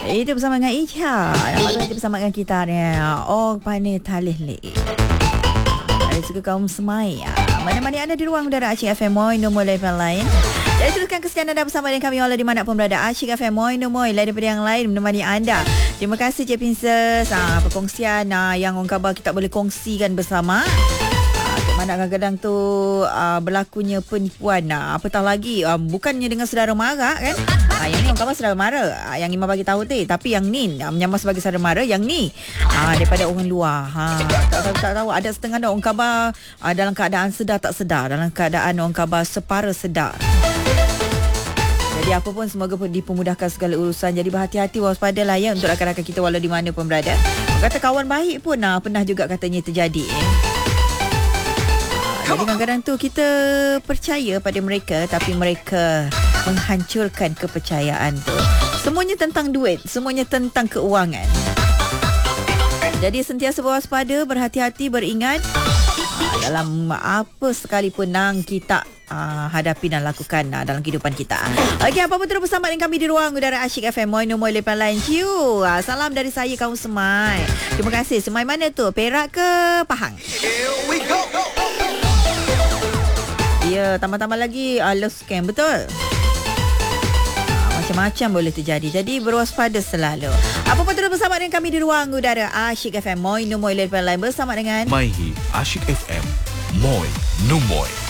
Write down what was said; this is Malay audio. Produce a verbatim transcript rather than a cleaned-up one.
Itu bersama dengan Icha. Itu bersama dengan kita ni. Oh, pandai talih le. Ada suka kaum semai. Mana-mana anda di ruang udara Asyik F M Moi nombor lain lain. Jadi teruskan kesetiaan anda bersama dengan kami walau di mana pun berada. Asyik F M Moi nombor lain daripada yang lain menemani anda. Terima kasih Cik Princess. Ah, perkongsian ah, yang orang khabar kita boleh kongsikan bersama. Mana kadang-kadang tu uh, berlakunya penipuan. Uh, apatah lagi uh, bukannya dengan saudara mara kan. Uh, yang ni orang khabar saudara mara. Uh, yang Imam bagi tahu tu. Tapi yang ni uh, menyamar sebagai saudara mara. Yang ni uh, daripada orang luar. Ha, tak tahu tak tahu. Ada setengah orang khabar uh, dalam keadaan sedar tak sedar. Dalam keadaan orang khabar separa sedar. Jadi apa pun semoga pun dipermudahkan segala urusan. Jadi berhati-hati, waspadalah ya untuk rakan-rakan kita walau di mana pun berada. Kata kawan baik pun uh, pernah juga katanya terjadi. Eh. Jadi kadang-kadang tu kita percaya pada mereka tapi mereka menghancurkan kepercayaan tu. Semuanya tentang duit, semuanya tentang keuangan. Jadi sentiasa berwaspada, berhati-hati, beringat dalam apa sekalipun yang kita uh, hadapi dan lakukan uh, dalam kehidupan kita. Okey, apa-apa terus bersama dengan kami di ruang udara Asyik F M Moi nombor lepas lain. Ciu. Uh, salam dari saya kaum Semai. Terima kasih. Semai mana tu? Perak ke Pahang? Here we go. Ya, tambah-tambah lagi uh, love scam, betul? Uh, macam-macam boleh terjadi. Jadi berwaspada selalu. Apa pun terus bersama dengan kami di ruang udara Asyik F M Moi nombor lain bersama dengan Maihi Asyik F M Moi nombor